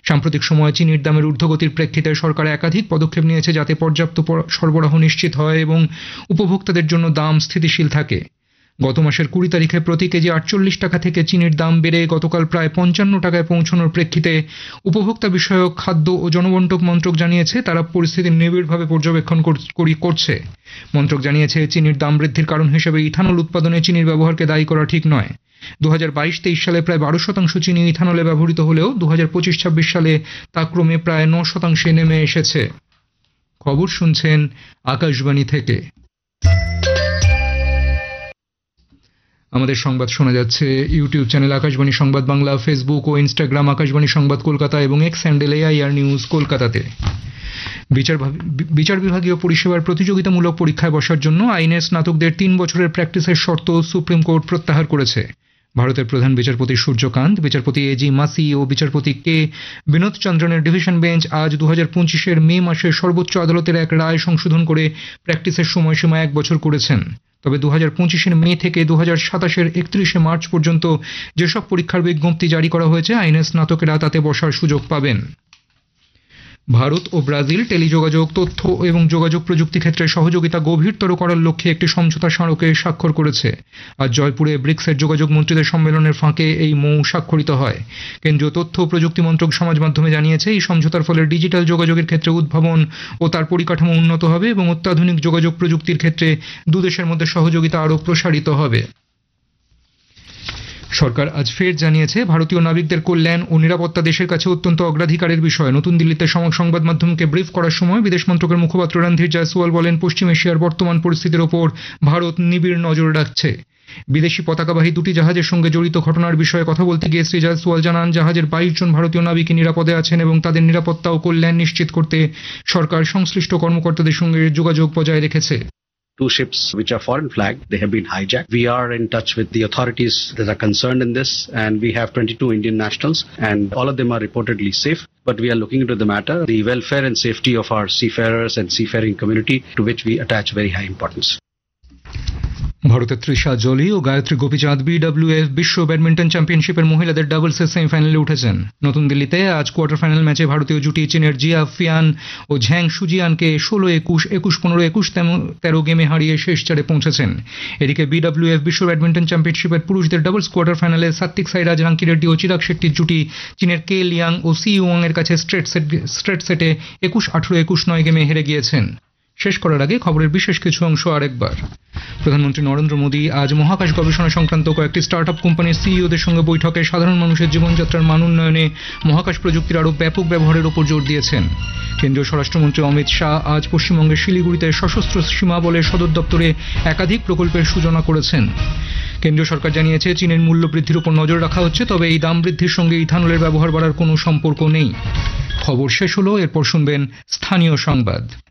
সাম্প্রতিক সময়ে চিনির দামের ঊর্ধ্বগতির প্রেক্ষিতে সরকার একাধিক পদক্ষেপ নিয়েছে যাতে পর্যাপ্ত সরবরাহ নিশ্চিত হয় এবং উপভোক্তাদের জন্য দাম স্থিতিশীল থাকে। গত মাসের 20 তারিখে প্রতি কেজি 48 টাকা থেকে চিনির দাম বেড়ে গতকাল প্রায় 55 টাকায় পৌঁছানোর প্রেক্ষিতে উপভোক্তা বিষয়ক খাদ্য ও জনবন্টন মন্ত্রক জানিয়েছে তারা পরিস্থিতি নিবিড়ভাবে পর্যবেক্ষণ করছে। মন্ত্রক জানিয়েছে চিনির দাম বৃদ্ধির কারণ হিসেবে ইথানল উৎপাদনে চিনির ব্যবহারকে দায়ী করা ঠিক নয়। 2022-23 সালে প্রায় 12% চিনি ইথানলে ব্যবহৃত হলেও 2025-26 সালে তা ক্রমে প্রায় 9% নেমে এসেছে। খবর শুনছেন আকাশবাণী থেকে। আমাদের সংবাদ শোনা যাচ্ছে ইউটিউব চ্যানেল আকাশবাণী সংবাদ বাংলা, ফেসবুক ও ইনস্টাগ্রাম আকাশবাণী সংবাদ কলকাতা এবং এক্স হ্যান্ডেল AIR নিউজ কলকাতাতে। বিচার বিভাগীয় পরিষেবার প্রতিযোগিতামূলক পরীক্ষায় বসার জন্য আইনের স্নাতকদের 3 বছরের প্র্যাকটিসের শর্ত সুপ্রিম কোর্ট প্রত্যাহার করেছে। ভারতের প্রধান বিচারপতি সূর্যকান্ত, বিচারপতি AG মাসি ও বিচারপতি K বিনোদ চন্দ্রনের ডিভিশন বেঞ্চ আজ 2025-এর মে মাসে সর্বোচ্চ আদালতের এক রায় সংশোধন করে প্র্যাকটিসের সময়সীমা 1 বছর করেছেন। তবে 2025-এর মে থেকে 2027-এর 31শে মার্চ পর্যন্ত যেসব পরীক্ষার বিজ্ঞপ্তি জারি করা হয়েছে আইনের স্নাতকেরা তাতে বসার সুযোগ পাবেন। ভারত ও ব্রাজিল টেলিযোগাযোগ, তথ্য এবং যোগাযোগ প্রযুক্তি ক্ষেত্রে সহযোগিতা গভীরতর করার লক্ষ্যে একটি সমঝোতা স্মারকে স্বাক্ষর করেছে। আজ জয়পুরে ব্রিক্সের যোগাযোগ মন্ত্রীদের সম্মেলনের ফাঁকে এই মৌ স্বাক্ষরিত হয়। কেন্দ্রীয় তথ্য ও প্রযুক্তি মন্ত্রক সমাজ মাধ্যমে জানিয়েছে এই সমঝোতার ফলে ডিজিটাল যোগাযোগের ক্ষেত্রে উদ্ভাবন ও তার পরিকাঠামো উন্নত হবে এবং অত্যাধুনিক যোগাযোগ প্রযুক্তির ক্ষেত্রে দুদেশের মধ্যে সহযোগিতা আরও প্রসারিত হবে। সরকার আজ ফের জানিয়েছে ভারতীয় নাবিকদের কল্যাণ ও নিরাপত্তা দেশের কাছে অত্যন্ত অগ্রাধিকারের বিষয়। নতুন দিল্লিতে সংবাদ মাধ্যমকে ব্রিফ করার সময় বিদেশ মন্ত্রকের মুখপাত্র রণধীর জয়সওয়াল বলেন, পশ্চিম এশিয়ার বর্তমান পরিস্থিতির ওপর ভারত নিবিড় নজর রাখছে। বিদেশি পতাকাবাহী 2টি জাহাজের সঙ্গে জড়িত ঘটনার বিষয়ে কথা বলতে গিয়ে শ্রী জয়সওয়াল জানান, জাহাজের 22 জন ভারতীয় নাবিক নিরাপদে আছেন এবং তাদের নিরাপত্তা ও কল্যাণ নিশ্চিত করতে সরকার সংশ্লিষ্ট কর্মকর্তাদের সঙ্গে যোগাযোগ বজায় রেখেছে। 2 ships which are foreign flagged, they have been hijacked. We are in touch with the authorities that are concerned in this, and we have 22 Indian nationals and all of them are reportedly safe, but we are looking into the matter, the welfare and safety of our seafarers and seafaring community, to which we attach very high importance. ভারতের তৃষা জলি ও Gayatri Gopichand BWF বিশ্ব badminton চ্যাম্পিয়নশিপের মহিলাদের ডাবলসের সেমিফাইনালে উঠেছেন। নতুন দিল্লিতে আজ quarter final ম্যাচে ভারতীয় জুটি চীনের জিয়া ফিয়ান ও ঝ্যাং সুজিয়ানকে 16-21, 21-15, 21-13 গেমে হারিয়ে শেষ 4-এ পৌঁছেছেন। এদিকে BWF বিশ্ব ব্যাডমিন্টন চ্যাম্পিয়নশিপের পুরুষদের ডাবলস কোয়ার্টার ফাইনালে সাত্বিক সাইরাজ, রাঙ্কি রেড্ডি ও চিরাগ শেট্টির জুটি চীনের কে লিয়াং ও সি ইউয়াং এর কাছে স্ট্রেট সেটে 21-18, 21-9 গেমে হেরে গিয়েছেন। শেষ করার আগে খবরের বিশেষ কিছু অংশ আরেকবার। প্রধানমন্ত্রী নরেন্দ্র মোদী আজ মহাকাশ গবেষণা সংক্রান্ত কয়েকটি স্টার্টআপ কোম্পানির সিইওদের সঙ্গে বৈঠকে সাধারণ মানুষের জীবনযাত্রার মান উন্নয়নে মহাকাশ প্রযুক্তির আরও ব্যাপক ব্যবহারের উপর জোর দিয়েছেন। কেন্দ্রীয় স্বরাষ্ট্রমন্ত্রী অমিত শাহ আজ পশ্চিমবঙ্গের শিলিগুড়িতে সশস্ত্র সীমা বলের সদর দপ্তরে একাধিক প্রকল্পের সূচনা করেছেন। কেন্দ্রীয় সরকার জানিয়েছে চীনের মূল্য বৃদ্ধির উপর নজর রাখা হচ্ছে, তবে এই দাম বৃদ্ধির সঙ্গে ইথানলের ব্যবহার বাড়ার কোনো সম্পর্ক নেই। খবর শেষ হলো, এরপর শুনবেন স্থানীয় সংবাদ।